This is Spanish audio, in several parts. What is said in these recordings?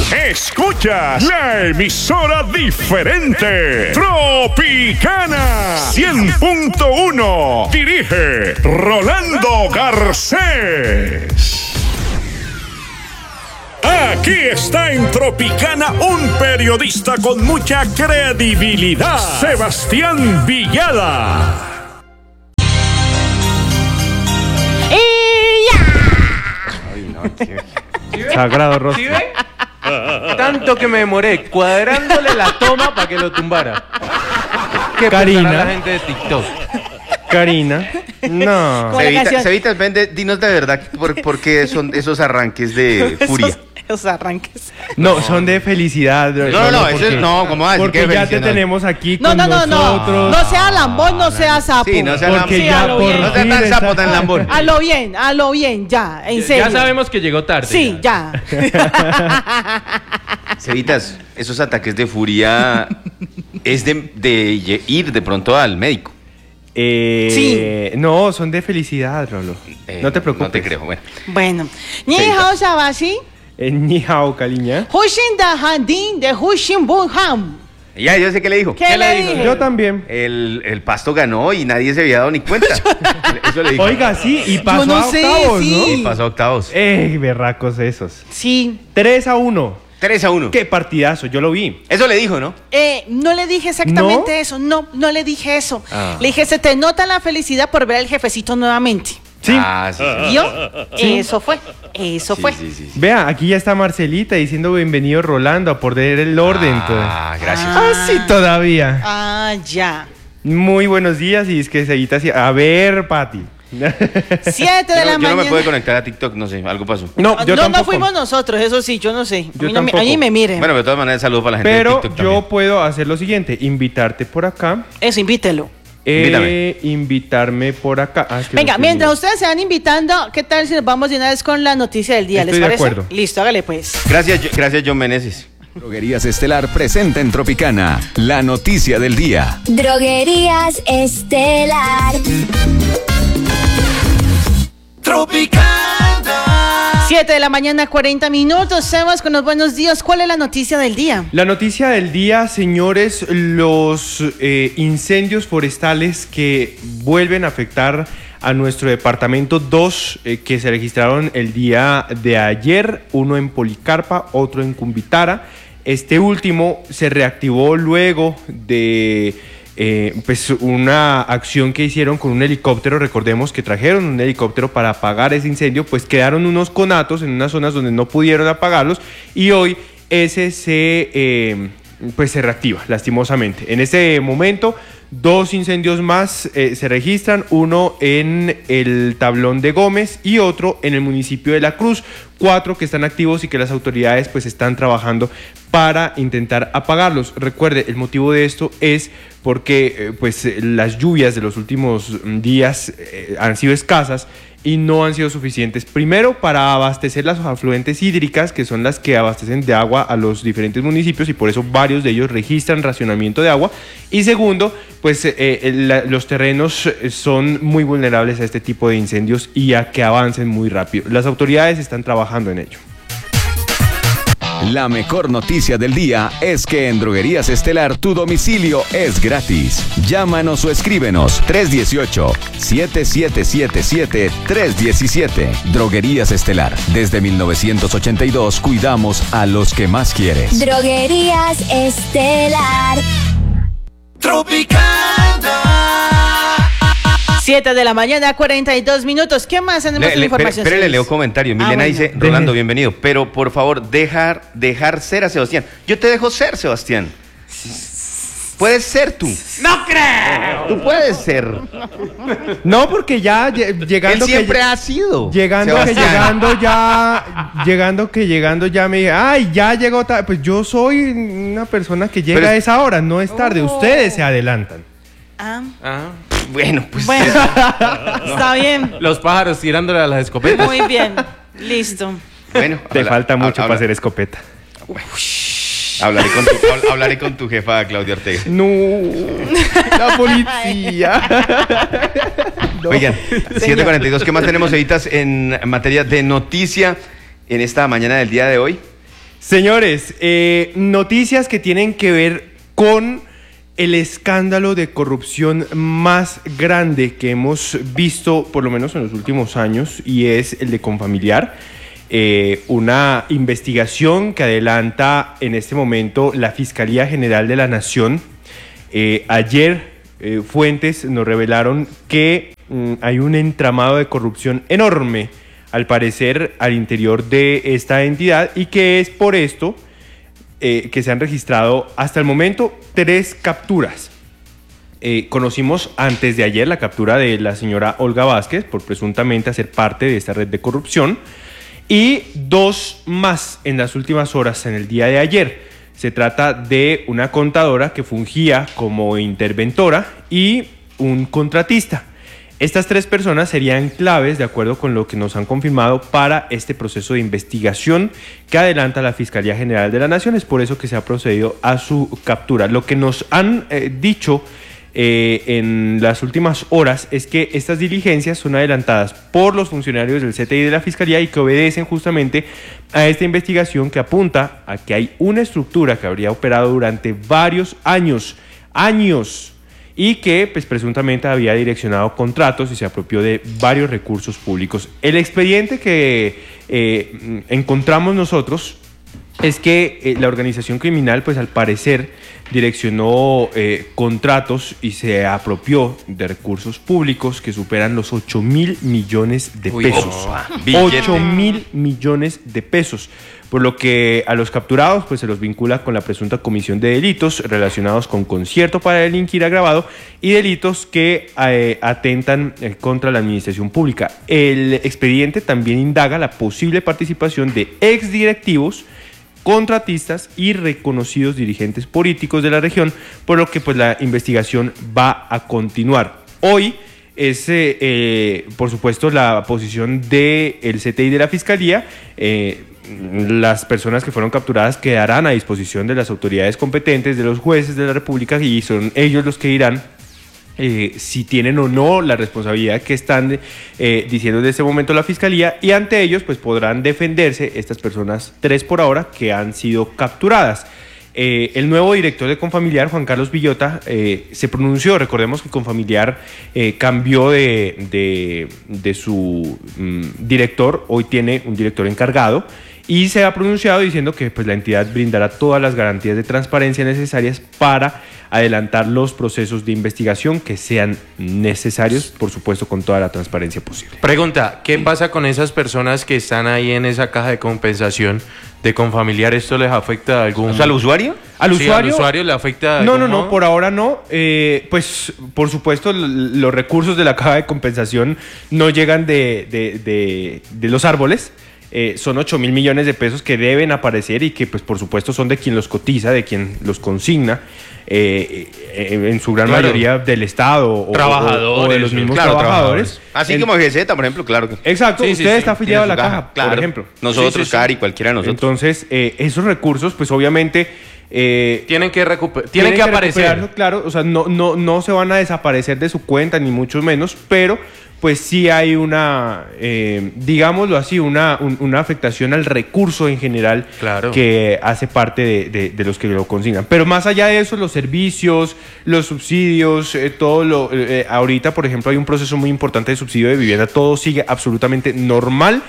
Escuchas la emisora diferente, Tropicana 100.1. Dirige Rolando Garcés. Aquí está en Tropicana un periodista con mucha credibilidad, Sebastián Villada. Sagrado rostro. ¿Sí ve? Tanto que me demoré cuadrándole la toma para que lo tumbara. ¿Qué Karina. pensará la gente de TikTok? Karina. No. Cevitas, dinos de verdad por qué son esos arranques de furia. Esos arranques. No, son de felicidad. No, ¿cómo vas a decir porque que de ya te felicidad? tenemos aquí No, con nosotros. No sea lambón, no sea sapo. Sí, no sea Porque Sí, ya a lo por bien. No sea fin tan está- sapo, tan lambón. A lo bien, ya, en serio. Ya sabemos que llegó tarde. Sí, ya. Cevitas, esos ataques de furia es de ir de pronto al médico. Sí. No, son de felicidad, Rolo. No te preocupes. No te creo, bueno. Bueno. Ni hao sabasi, Ni hao, cariña. Hushin da handin de Hushin Bunham. Ya, yo sé qué le dijo. ¿Qué le dijo? Yo también. El Pasto ganó y nadie se había dado ni cuenta. Eso le dijo. Oiga, sí, y pasó no a sé, octavos, sí. Y pasó a octavos. Berracos esos. Sí. 3-1. 3-1. Qué partidazo, yo lo vi. Eso le dijo, ¿no? No le dije exactamente ¿No? eso. No le dije eso. Ah. Le dije, se te nota la felicidad por ver al jefecito nuevamente. Sí. Ah, sí. ¿Vio? Eso fue. Eso fue. Sí. Vea, aquí ya está Marcelita diciendo bienvenido Rolando a poner el orden. Ah, gracias. Ah, sí, todavía. Ah, ya. Muy buenos días y es que seguita así. A ver, Pati. 7 de la Yo no mañana. me puedo conectar a TikTok, no sé, algo pasó. No, yo no tampoco. fuimos nosotros, eso sí, yo no sé. Yo a mí tampoco. a mí me miren. Bueno, de todas maneras, saludos para la gente Pero de TikTok yo también. puedo hacer lo siguiente, invitarte por acá. Eso, invítelo. Invítame. Invitarme por acá. Ah, es que Venga, no estoy mientras viendo. ustedes se van invitando, ¿qué tal si nos vamos de una vez con la noticia del día? ¿Les Estoy de parece? acuerdo. Listo, hágale pues. Gracias, John Meneses. Droguerías Estelar presenta en Tropicana la noticia del día. Droguerías Estelar. 7 de la mañana, 40 minutos. Sebas, con los buenos días. ¿Cuál es la noticia del día? La noticia del día, señores, los incendios forestales que vuelven a afectar a nuestro departamento, dos que se registraron el día de ayer, uno en Policarpa, otro en Cumbitara. Este último se reactivó luego de pues una acción que hicieron con un helicóptero. Recordemos que trajeron un helicóptero para apagar ese incendio, pues quedaron unos conatos en unas zonas donde no pudieron apagarlos y hoy ese pues se reactiva lastimosamente. En este momento dos incendios más se registran, uno en el Tablón de Gómez y otro en el municipio de La Cruz, 4 que están activos y que las autoridades pues están trabajando para intentar apagarlos. Recuerde, el motivo de esto es porque pues las lluvias de los últimos días han sido escasas y no han sido suficientes. Primero, para abastecer las afluentes hídricas, que son las que abastecen de agua a los diferentes municipios y por eso varios de ellos registran racionamiento de agua. Y segundo, pues los terrenos son muy vulnerables a este tipo de incendios y a que avancen muy rápido. Las autoridades están trabajando en ello. La mejor noticia del día es que en Droguerías Estelar tu domicilio es gratis. Llámanos o escríbenos 318-7777-317. Droguerías Estelar. Desde 1982 cuidamos a los que más quieres. Droguerías Estelar. 7 de la mañana, 42 minutos. ¿Qué más tenemos en información? Pero le Sebas? leo comentario. Milena bueno. dice, Rolando, bienvenido. Pero por favor, dejar ser a Sebastián. Yo te dejo ser, Sebastián. Puedes ser tú. ¡No creo! Tú puedes ser. No, porque ya llegando Él siempre ha sido. Llegando Sebastián. llegando ya me dije, ay, ya llegó tarde. Pues yo soy una persona que llega Pero a esa hora, no es tarde. Ustedes se adelantan. Ah, Bueno, pues. bueno, está bien. Los pájaros tirándole a las escopetas. Muy bien. Listo. Bueno, Te falta mucho para hacer escopeta. Hablaré con tu jefa, Claudia Ortega. No, la policía. No. Oigan, 7:42. ¿Qué más tenemos, Editas, en materia de noticia en esta mañana del día de hoy? Señores, noticias que tienen que ver con el escándalo de corrupción más grande que hemos visto, por lo menos en los últimos años, y es el de Confamiliar. Una investigación que adelanta en este momento la Fiscalía General de la Nación. Ayer fuentes nos revelaron que hay un entramado de corrupción enorme, al parecer, al interior de esta entidad, y que es por esto que se han registrado hasta el momento 3 capturas. Conocimos antes de ayer la captura de la señora Olga Vázquez por presuntamente hacer parte de esta red de corrupción, y 2 más en las últimas horas, en el día de ayer. Se trata de una contadora que fungía como interventora y un contratista. Estas 3 personas serían claves, de acuerdo con lo que nos han confirmado, para este proceso de investigación que adelanta la Fiscalía General de la Nación. Es por eso que se ha procedido a su captura. Lo que nos han dicho en las últimas horas es que estas diligencias son adelantadas por los funcionarios del CTI de la Fiscalía y que obedecen justamente a esta investigación que apunta a que hay una estructura que habría operado durante varios años, y que pues presuntamente había direccionado contratos y se apropió de varios recursos públicos. El expediente que encontramos nosotros es que la organización criminal, pues al parecer, direccionó contratos y se apropió de recursos públicos que superan los 8.000 millones de pesos. 8.000 millones de pesos. Por lo que a los capturados pues se los vincula con la presunta comisión de delitos relacionados con concierto para delinquir agravado y delitos que atentan contra la administración pública. El expediente también indaga la posible participación de exdirectivos, contratistas y reconocidos dirigentes políticos de la región, por lo que pues la investigación va a continuar. Hoy es, por supuesto, la posición del CTI de la Fiscalía. Las personas que fueron capturadas quedarán a disposición de las autoridades competentes, de los jueces de la República, y son ellos los que dirán si tienen o no la responsabilidad que están diciendo en este momento la Fiscalía, y ante ellos pues podrán defenderse estas personas, 3 por ahora, que han sido capturadas. El nuevo director de Confamiliar, Juan Carlos Villota, se pronunció. Recordemos que Confamiliar cambió de su director, hoy tiene un director encargado, y se ha pronunciado diciendo que pues, la entidad brindará todas las garantías de transparencia necesarias para adelantar los procesos de investigación que sean necesarios, por supuesto, con toda la transparencia posible. Pregunta, ¿qué pasa con esas personas que están ahí en esa caja de compensación de Confamiliar? ¿Esto les afecta a algún...? O sea, ¿al usuario? ¿Al usuario? ¿Al usuario le afecta? No, por ahora no. Pues, por supuesto, los recursos de la caja de compensación no llegan de los árboles. Son 8.000 millones de pesos que deben aparecer y que, pues, por supuesto, son de quien los cotiza, de quien los consigna, en su gran mayoría del Estado o de los mismos trabajadores. Así como GZ, por ejemplo, claro. Exacto, usted está afiliado a la caja, por ejemplo. Nosotros, Cari, cualquiera de nosotros. Entonces, esos recursos, pues, obviamente... tienen que aparecer. Claro, o sea, no se van a desaparecer de su cuenta, ni mucho menos, pero pues sí hay una, digámoslo así, una afectación al recurso en general, claro, que hace parte de los que lo consignan. Pero más allá de eso, los servicios, los subsidios, ahorita, por ejemplo, hay un proceso muy importante de subsidio de vivienda, todo sigue absolutamente normal,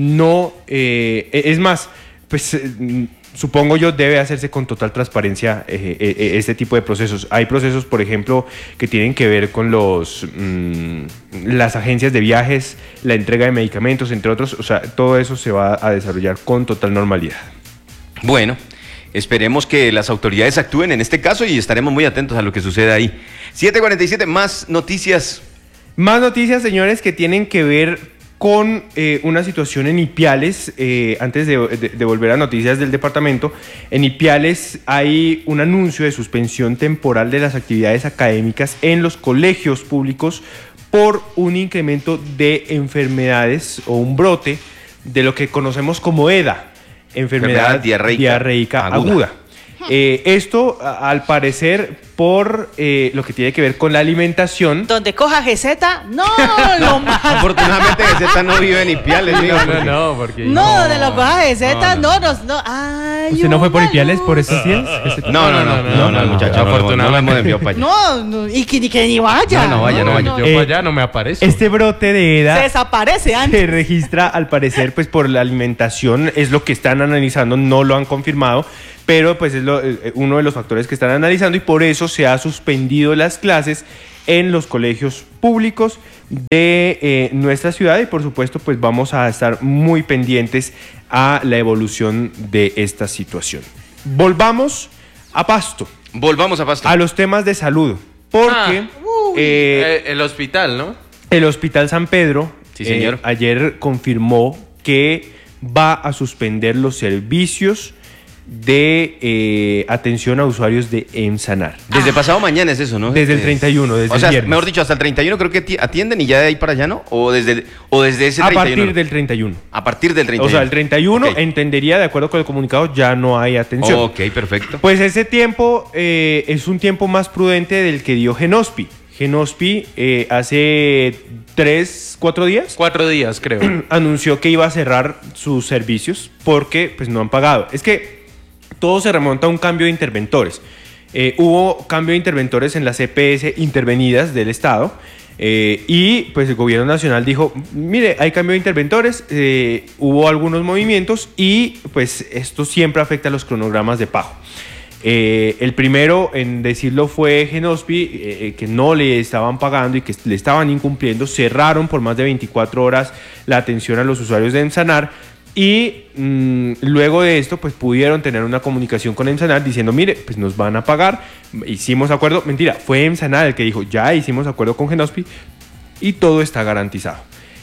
es más, pues... supongo yo, debe hacerse con total transparencia este tipo de procesos. Hay procesos, por ejemplo, que tienen que ver con las agencias de viajes, la entrega de medicamentos, entre otros. O sea, todo eso se va a desarrollar con total normalidad. Bueno, esperemos que las autoridades actúen en este caso y estaremos muy atentos a lo que sucede ahí. 7:47, más noticias. Más noticias, señores, que tienen que ver con una situación en Ipiales. Antes de volver a noticias del departamento, en Ipiales hay un anuncio de suspensión temporal de las actividades académicas en los colegios públicos por un incremento de enfermedades o un brote de lo que conocemos como EDA, enfermedad diarreica aguda. Esto, al parecer, por lo que tiene que ver con la alimentación. Donde coja GZ, no, lo más. Afortunadamente GZ no vive en Ipiales, mijo, porque- No, porque... No, donde lo coja GZ, no. Ay, ¿Usted no fue por una Ipiales por luz. esos días? No, muchacho, afortunadamente. no hemos enviado para allá. No, y que ni vaya. No vaya. Yo para allá no me aparezco. Este brote de EDA Se desaparece antes. se registra al parecer pues por la alimentación, es lo que están analizando, no lo han confirmado, pero pues es uno de los factores que están analizando y por eso se ha suspendido las clases en los colegios públicos de nuestra ciudad y por supuesto pues vamos a estar muy pendientes a la evolución de esta situación. Volvamos a Pasto, Volvamos a Pasto. a los temas de salud, porque El hospital, ¿no? el Hospital San Pedro Sí, señor. ayer confirmó que va a suspender los servicios de atención a usuarios de EMSANAR. Desde pasado mañana es eso, ¿no? Desde el 31, desde o sea, el viernes. mejor dicho, hasta el 31 creo que atienden y ya de ahí para allá, ¿no? O desde ese 31. A partir del 31. A partir del 31. O sea, el 31 Ok. entendería, de acuerdo con el comunicado, ya no hay atención. Ok, perfecto. Pues ese tiempo es un tiempo más prudente del que dio Genospi. Genospi hace 3-4 días 4 días, creo. anunció que iba a cerrar sus servicios porque pues no han pagado. Es que todo se remonta a un cambio de interventores. Hubo cambio de interventores en las EPS intervenidas del Estado y pues el gobierno nacional dijo, mire, hay cambio de interventores, hubo algunos movimientos y pues esto siempre afecta a los cronogramas de pago. El primero en decirlo fue Genospi, que no le estaban pagando y que le estaban incumpliendo. Cerraron por más de 24 horas la atención a los usuarios de EMSANAR y luego de esto pues pudieron tener una comunicación con EMSANAR diciendo, mire, pues nos van a pagar, hicimos acuerdo. Mentira, fue EMSANAR el que dijo, ya hicimos acuerdo con Genospi y todo está garantizado.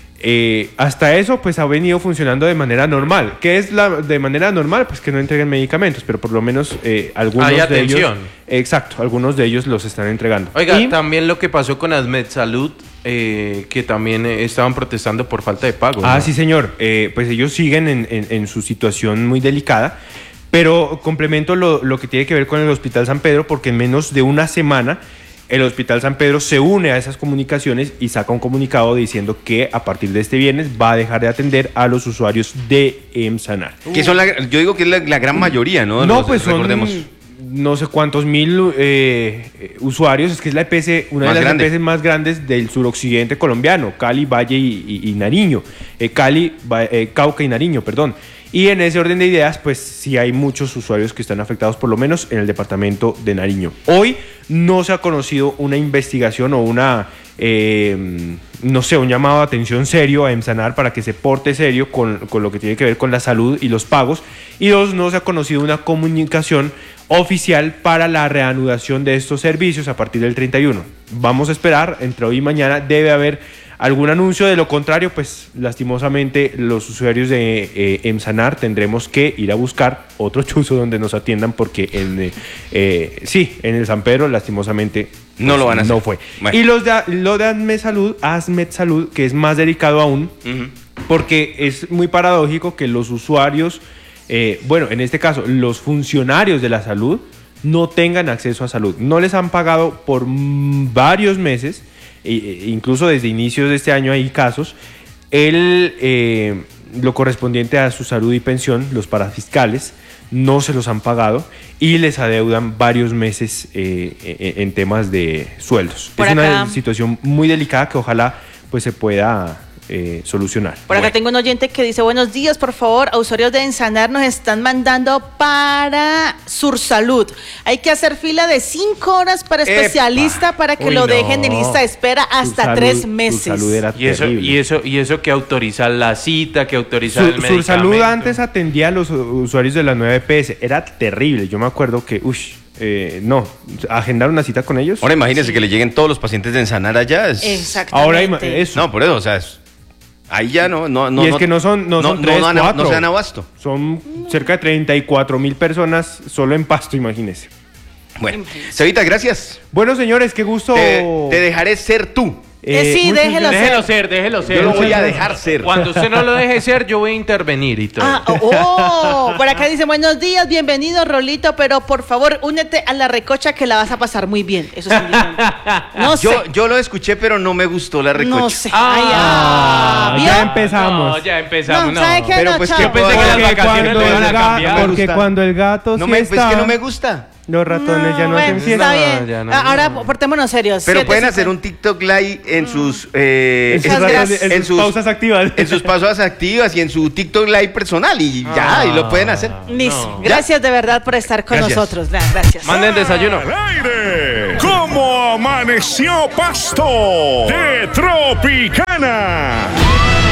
Hasta eso pues ha venido funcionando de manera normal. ¿Qué es de manera normal? Pues que no entreguen medicamentos, pero por lo menos algunos Hay de atención. ellos, exacto, algunos de ellos los están entregando. Oiga, Y- también lo que pasó con Asmed Salud, que también estaban protestando por falta de pago. Ah, ¿no? sí, señor. Pues ellos siguen en su situación muy delicada, pero complemento lo que tiene que ver con el Hospital San Pedro, porque en menos de una semana el Hospital San Pedro se une a esas comunicaciones y saca un comunicado diciendo que a partir de este viernes va a dejar de atender a los usuarios de EMSANAR. Que son yo digo que es la gran mayoría, ¿no? No, Los- pues son recordemos. no sé cuántos mil usuarios. Es que es la EPS, una Más de las grande. EPS más grandes del suroccidente colombiano, Cali, Valle y Nariño. Cauca y Nariño, perdón. Y en ese orden de ideas, pues sí hay muchos usuarios que están afectados, por lo menos en el departamento de Nariño. Hoy no se ha conocido una investigación o no sé, un llamado de atención serio a EMSANAR para que se porte serio con lo que tiene que ver con la salud y los pagos. Y dos, no se ha conocido una comunicación oficial para la reanudación de estos servicios a partir del 31. Vamos a esperar, entre hoy y mañana debe haber algún anuncio. De lo contrario, pues lastimosamente los usuarios de EMSANAR tendremos que ir a buscar otro chuzo donde nos atiendan porque en el San Pedro lastimosamente No lo van a hacer. no fue. Bueno. Y lo de Asmed Salud, que es más delicado aún, Ujú. porque es muy paradójico que los usuarios, en este caso, los funcionarios de la salud no tengan acceso a salud. No les han pagado por varios meses, incluso desde inicios de este año hay casos. Lo correspondiente a su salud y pensión, los parafiscales, no se los han pagado y les adeudan varios meses en temas de sueldos. Por es una acá. situación muy delicada que ojalá pues se pueda solucionar. Por acá Bueno. tengo un oyente que dice, buenos días, por favor, a usuarios de EMSANAR nos están mandando para Sursalud. Hay que hacer fila de 5 horas para ¡Epa! especialista para que Uy, lo no. dejen en lista de espera hasta Sursalud- 3 meses. Sursalud era terrible. Y eso que autoriza la cita, que autoriza el medicamento. Sursalud antes atendía a los usuarios de la nueva EPS. Era terrible. Yo me acuerdo que, agendar una cita con ellos. Ahora imagínense que le lleguen todos los pacientes de Ensanar allá. Exactamente. Eso. No, por eso, o sea, ahí ya no. Y es que no son tres, cuatro. no se dan abasto. Son cerca de 34,000 personas solo en Pasto, imagínense. Bueno, Cevita, gracias. Bueno, señores, qué gusto. Te dejaré ser tú. Sí, muchas déjelo gracias. Déjelo ser. Yo lo voy a Muchas dejar ser. Cuando usted no lo deje ser, yo voy a intervenir y todo. Por acá dice, buenos días, bienvenido Rolito, pero por favor, únete a la recocha que la vas a pasar muy bien. Eso es No sé. Yo lo escuché, pero no me gustó la recocha. No sé. ¿vio? Ya empezamos. No, ya empezamos. No, ¿sabe qué? Pero No, pues, chao. ¿qué Yo pensé que puedo las hacer? vacaciones le iban a cambiar. Porque cuando el gato No sí me, está, es que no me gusta. los ratones ya no bueno, hacen fiesta. está bien. ya no. Ahora portémonos serios. Pero pueden 7:50. hacer un TikTok Live en sus En sus, Muchas ratos- gracias. en en sus sus- pausas activas. en sus pausas activas y en su TikTok Live personal y ya, y lo pueden hacer. Listo. No. Gracias de verdad por estar con Gracias. nosotros. Gracias. Manden desayuno. Al aire. ¿Cómo amaneció Pasto? De Tropicana.